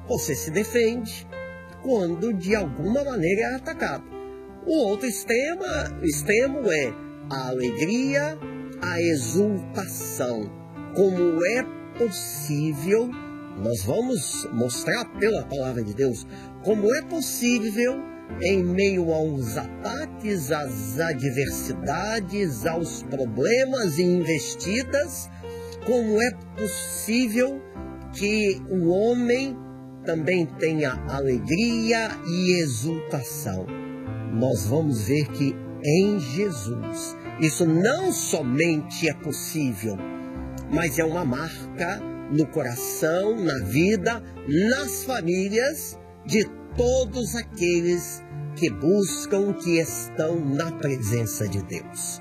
você se defende quando de alguma maneira é atacado. O outro extremo é a alegria, a exultação. Como é possível, nós vamos mostrar pela palavra de Deus, como é possível, em meio aos ataques, às adversidades, aos problemas e investidas, como é possível que o homem também tenha alegria e exultação. Nós vamos ver que em Jesus isso não somente é possível, mas é uma marca no coração, na vida, nas famílias de todos aqueles que buscam, que estão na presença de Deus.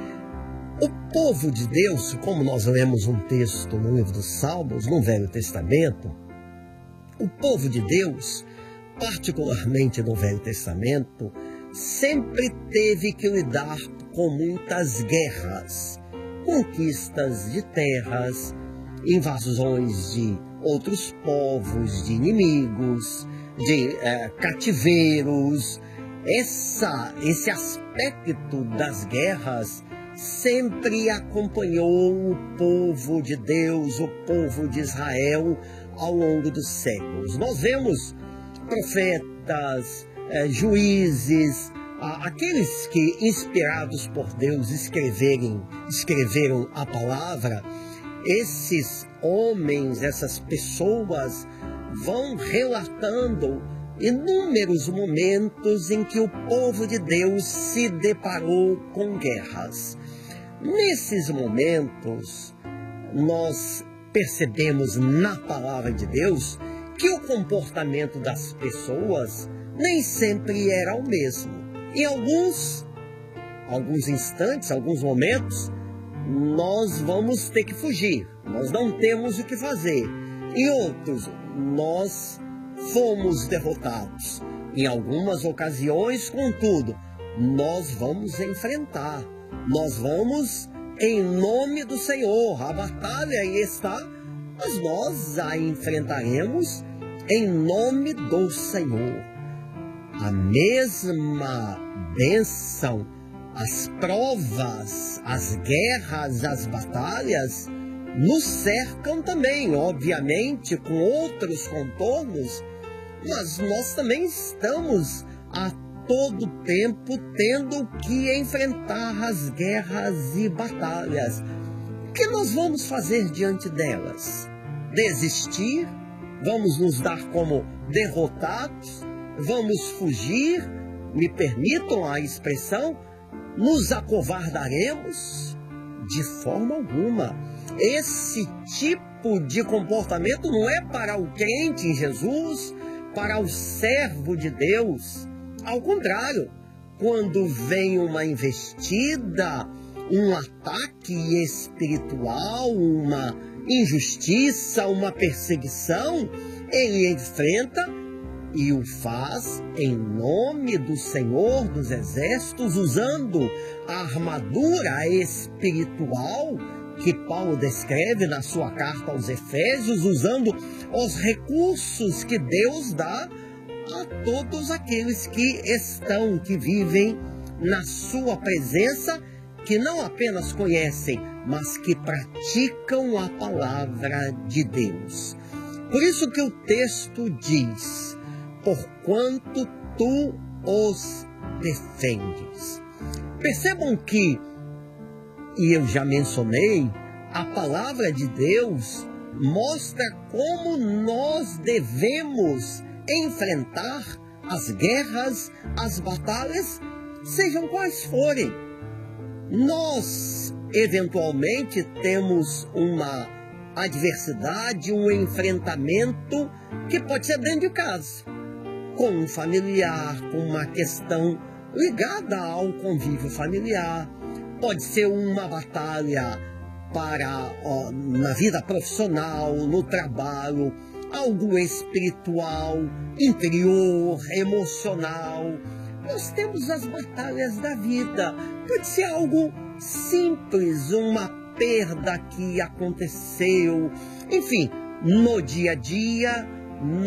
O povo de Deus, como nós lemos um texto no livro dos Salmos, no Velho Testamento, o povo de Deus, particularmente no Velho Testamento, sempre teve que lidar com muitas guerras, conquistas de terras, invasões de outros povos, de inimigos, de cativeiros. Esse aspecto das guerras sempre acompanhou o povo de Deus, o povo de Israel, ao longo dos séculos. Nós vemos profetas, juízes, aqueles que, inspirados por Deus, escreveram a palavra. Esses homens, essas pessoas vão relatando inúmeros momentos em que o povo de Deus se deparou com guerras. Nesses momentos, nós percebemos na palavra de Deus que o comportamento das pessoas nem sempre era o mesmo. Em alguns instantes, alguns momentos, nós vamos ter que fugir, nós não temos o que fazer. Em outros, nós fomos derrotados. Em algumas ocasiões, contudo, nós vamos enfrentar, nós vamos em nome do Senhor. A batalha aí está, mas nós a enfrentaremos em nome do Senhor. A mesma bênção, as provas, as guerras, as batalhas nos cercam também, obviamente com outros contornos, mas nós também estamos a todo tempo tendo que enfrentar as guerras e batalhas. O que nós vamos fazer diante delas? Desistir? Vamos nos dar como derrotados? Vamos fugir? Me permitam a expressão? Nos acovardaremos? De forma alguma. Esse tipo de comportamento não é para o crente em Jesus, para o servo de Deus. Ao contrário, quando vem uma investida, um ataque espiritual, uma injustiça, uma perseguição, ele enfrenta e o faz em nome do Senhor dos Exércitos, usando a armadura espiritual que Paulo descreve na sua carta aos Efésios, usando os recursos que Deus dá a todos aqueles que vivem na sua presença, que não apenas conhecem, mas que praticam a palavra de Deus. Por isso que o texto diz: porquanto tu os defendes. Percebam que, e eu já mencionei, a palavra de Deus mostra como nós devemos enfrentar as guerras, as batalhas, sejam quais forem. Nós, eventualmente, temos uma adversidade, um enfrentamento que pode ser dentro de casa, com um familiar, com uma questão ligada ao convívio familiar. Pode ser uma batalha na vida profissional, no trabalho, algo espiritual, interior, emocional. Nós temos as batalhas da vida. Pode ser algo simples, uma perda que aconteceu. Enfim, no dia a dia,